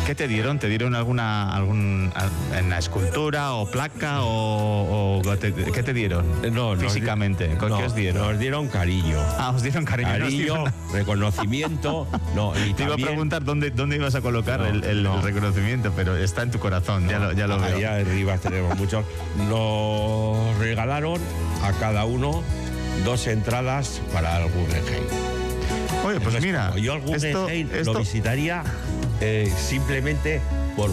¿Qué te dieron? ¿Te dieron en la escultura o placa qué te dieron? No, físicamente, ¿qué os dieron? Nos dieron cariño. Os dieron cariño. Cariño, reconocimiento. Y te iba a preguntar dónde ibas a colocar el reconocimiento, pero está en tu corazón, ya lo veo. Allá arriba tenemos muchos. Nos regalaron a cada uno 2 entradas para el Guggenheim. Oye, pues mira, yo al Guggenheim lo visitaría simplemente